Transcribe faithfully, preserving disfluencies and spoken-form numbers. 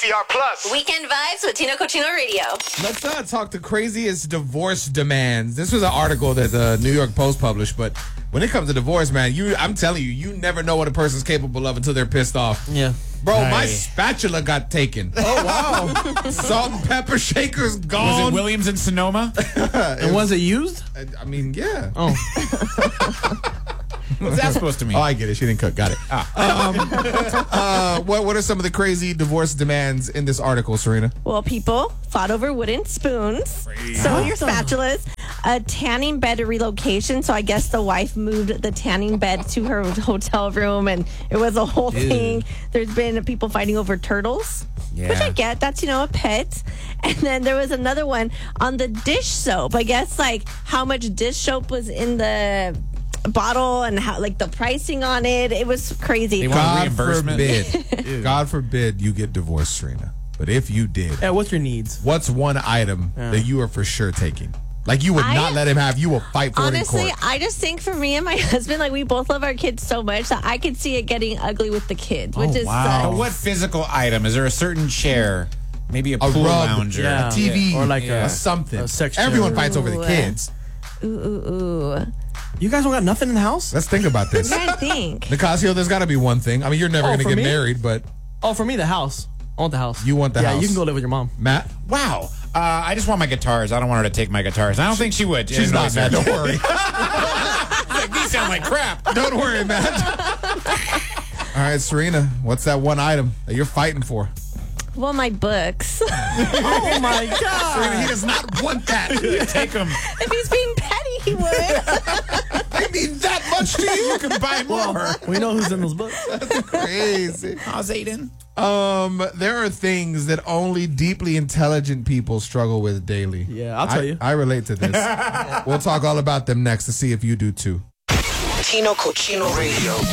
C R Plus. Weekend Vibes with Tino Cochino Radio. Let's uh, talk the craziest divorce demands. This was an article that the New York Post published, but when it comes to divorce, man, you I'm telling you, you never know what a person's capable of until they're pissed off. Yeah. Bro, Aye. my spatula got taken. Oh, wow. Salt and pepper shaker's gone. Was it Williams and Sonoma? And was it used? I, I mean, yeah. Oh. What's that supposed to mean? Oh, I get it. She didn't cook. Got it. Ah. Um, uh, what, what are some of the crazy divorce demands in this article, Serena? Well, people fought over wooden spoons, so your spatulas, a tanning bed relocation. So I guess the wife moved the tanning bed to her hotel room, and it was a whole thing. There's been people fighting over turtles, Yeah. which I get. That's, you know, a pet. And then there was another one on the dish soap. I guess, like, how much dish soap was in the bottle and how, like, the pricing on it. It was crazy. They want God reimbursement. forbid. God forbid you get divorced, Serena. But if you did, Yeah, what's your needs? what's one item that you are for sure taking? Like, you would I- not let him have. You will fight for Honestly, it in court. I just think for me and my husband, like, we both love our kids so much that I could see it getting ugly with the kids, which Oh, is wow. But what physical item? Is there a certain chair? Maybe a, A pool rug, lounger? Yeah. a T V, Or like a a- something. a section. Everyone fights over the Ooh. kids. Ooh, ooh, ooh. You guys don't got nothing in the house? Let's think about this. I think. Nicasio, there's got to be one thing. I mean, you're never Oh, going to for get me? married, but Oh, for me, the house. I want the house. You want the yeah, house. you can go live with your mom. Matt, Wow. Uh, I just want my guitars. I don't want her to take my guitars. I don't think she would. she's not mad. Don't worry. Like, these sound like crap. Don't worry, Matt. All right, Serena, what's that one item that you're fighting for? Well, my books. Oh, my God. Serena, he does not want that. Take them. If he's being petty, he would. They mean that much to you? You can buy more. We know who's in those books. Crazy. How's Aiden? Um, there are things that only deeply intelligent people struggle with daily. Yeah, I'll tell I, you. I relate to this. We'll talk all about them next to see if you do too. Tino Cochino Radio.